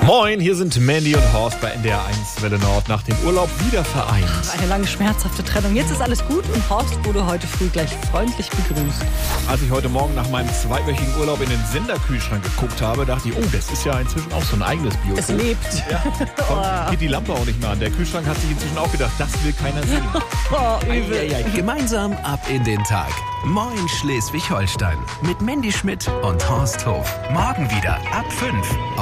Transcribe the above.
Moin, hier sind Mandy und Horst bei NDR 1 Welle Nord, nach dem Urlaub wieder vereint. Eine lange schmerzhafte Trennung. Jetzt ist alles gut und Horst wurde heute früh gleich freundlich begrüßt. Als ich heute Morgen nach meinem zweiwöchigen Urlaub in den Senderkühlschrank geguckt habe, dachte ich, oh, das ist ja inzwischen auch so ein eigenes Biotop. Es lebt. Ja, geht die Lampe auch nicht mehr an. Der Kühlschrank hat sich inzwischen auch gedacht, das will keiner sehen. Übel. Gemeinsam ab in den Tag. Moin Schleswig-Holstein mit Mandy Schmidt und Horst Hof. Morgen wieder ab 5